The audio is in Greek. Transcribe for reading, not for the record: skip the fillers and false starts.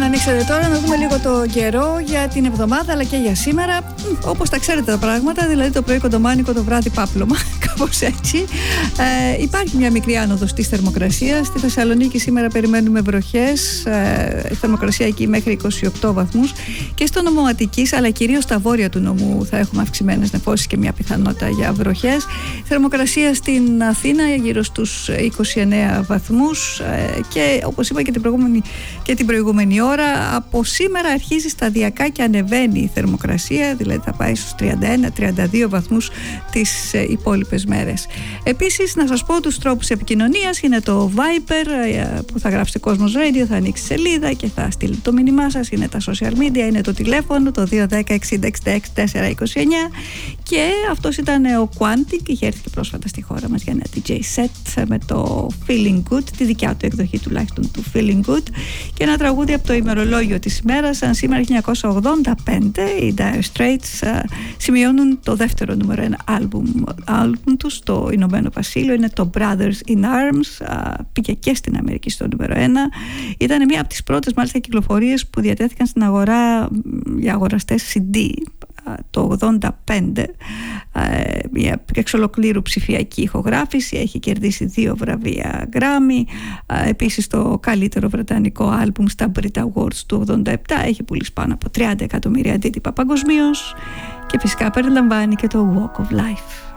ανοίξατε τώρα, να δούμε λίγο το καιρό για την εβδομάδα αλλά και για σήμερα. Όπως τα ξέρετε τα πράγματα, δηλαδή το πρωί κοντομάνικο, το βράδυ πάπλωμα, κάπως έτσι. Υπάρχει μια μικρή άνοδος της θερμοκρασίας. Στη Θεσσαλονίκη σήμερα περιμένουμε βροχές, θερμοκρασία εκεί μέχρι 28 βαθμούς. Και στο νομό Αττικής, αλλά κυρίως στα βόρεια του νομού, θα έχουμε αυξημένες νεφώσεις και μια πιθανότητα για βροχές. Θερμοκρασία στην Αθήνα γύρω στους 29 βαθμούς. Και όπως είπα και την προηγούμενη ώρα, από σήμερα αρχίζει σταδιακά και ανεβαίνει η θερμοκρασία, δηλαδή θα πάει στους 31-32 βαθμούς τις υπόλοιπες μέρες. Επίσης, να σας πω τους τρόπους επικοινωνίας. Είναι το Viber που θα γράψετε Κόσμος Radio, θα ανοίξει σελίδα και θα στείλετε το μήνυμά σας. Είναι τα social media, είναι το τηλέφωνο, το 210-60-66-429. Και αυτός ήταν ο Quantic, είχε έρθει και πρόσφατα στη χώρα μας για ένα DJ set με το Feeling Good, τη δικιά του εκδοχή τουλάχιστον του Feeling Good, και ένα τραγούδι από το ημερολόγιο της ημέρας. Σαν σήμερα 1985 οι Dire Straits σημειώνουν το δεύτερο νούμερο 1 άλμπουμ τους στο Ηνωμένο Βασίλειο. Είναι το Brothers in Arms, πήγε και στην Αμερική στο νούμερο 1. Ήταν μια από τις πρώτες μάλιστα κυκλοφορίες που διατέθηκαν στην αγορά για αγοραστές CD το 85. Μια εξ ολοκλήρου ψηφιακή ηχογράφηση, έχει κερδίσει 2 βραβεία Grammy, επίσης το καλύτερο βρετανικό άλμπουμ στα Brit Awards του 87, έχει πουλήσει πάνω από 30 εκατομμύρια αντίτυπα παγκοσμίως και φυσικά περιλαμβάνει και το Walk of Life.